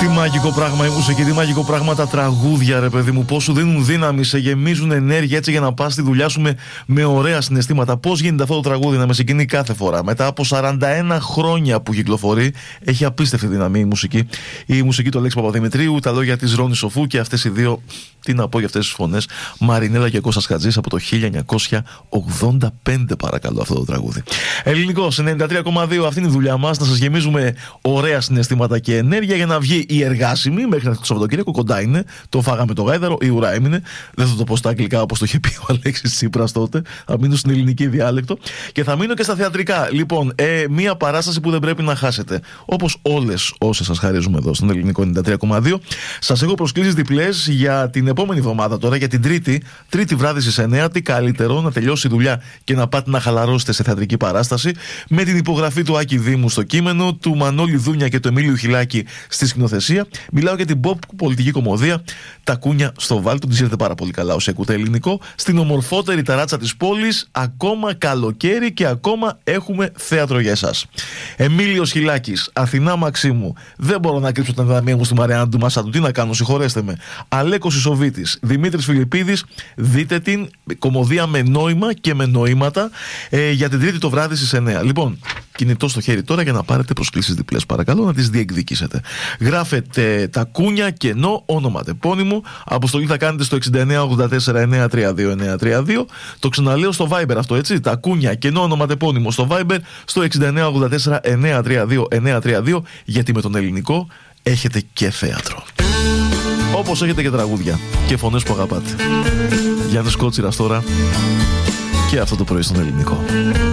Τι μαγικό πράγμα η μουσική, τι μαγικό πράγμα τα τραγούδια, ρε παιδί μου. Πώς σου δίνουν δύναμη, σε γεμίζουν ενέργεια έτσι για να πας στη δουλειά σου με ωραία συναισθήματα. Πώς γίνεται αυτό το τραγούδι να με συγκινεί κάθε φορά? Μετά από 41 χρόνια που κυκλοφορεί, έχει απίστευτη δύναμη η μουσική. Η μουσική του Αλέξη Παπαδημητρίου, τα λόγια της Ρόνη Σοφού και αυτές οι δύο, τι να πω για αυτές τις φωνές, Μαρινέλα και Κώστας Χατζής από το 1985, παρακαλώ, αυτό το τραγούδι. Ελληνικός 93,2, αυτή είναι η δουλειά μας, να σας γεμίζουμε ωραία συναισθήματα και ενέργεια για να βγει η εργάσιμη μέχρι το Σαββατοκύριακο. Κοντά είναι, το φάγαμε το γάιδαρο, η ουρά έμεινε. Δεν θα το πω στα αγγλικά όπως το είχε πει ο Αλέξης Τσίπρας τότε. Θα μείνω στην ελληνική διάλεκτο και θα μείνω και στα θεατρικά. Λοιπόν, μία παράσταση που δεν πρέπει να χάσετε. Όπως όλες όσες σας χαρίζουμε εδώ στον Ελληνικό 93,2. Σας έχω προσκλήσεις διπλές για την επόμενη εβδομάδα τώρα, για την Τρίτη βράδυ στις 9. Τι καλύτερο να τελειώσει η δουλειά και να πάτε να χαλαρώσετε σε θεατρική παράσταση με την υπογραφή του Άκη Δήμου στο κείμενο, του Μανώλη Δούνια και του Εμίλιου Χιλάκη στη σκηνοθεσία. Μιλάω για την pop πολιτική κομμωδία Τα Κούνια στο Βάλτο. Την ξέρετε πάρα πολύ καλά όσοι ακούτε ελληνικό. Στην ομορφότερη ταράτσα της πόλης, ακόμα καλοκαίρι και ακόμα έχουμε θέατρο για εσάς. Εμίλιος Χιλάκης, Αθηνά Μαξίμου. Δεν μπορώ να κρύψω την αδυναμία μου στη Μαριάννα του Μασάντου. Τι να κάνω, συγχωρέστε με. Αλέκος Ισοβίτης, Δημήτρης Φιλιππίδης. Δείτε την κομμωδία με νόημα και με νοήματα για την Τρίτη το βράδυ στις 9. Λοιπόν, κινητό στο χέρι τώρα για να πάρετε προσκλήσεις διπλές, παρακαλώ, να τις διεκδικήσετε. Γράφετε Τα Κούνια κενό ονοματεπώνυμο. Αποστολή θα κάνετε στο 6984-932-932. Το ξαναλέω στο Viber αυτό, έτσι. Τα Κούνια κενό ονοματεπώνυμο στο Viber στο 6984-932-932. Γιατί με τον ελληνικό έχετε και θέατρο. Όπως έχετε και τραγούδια και φωνές που αγαπάτε. Γιάννης Κότσιρας τώρα και αυτό το πρωί στον ελληνικό.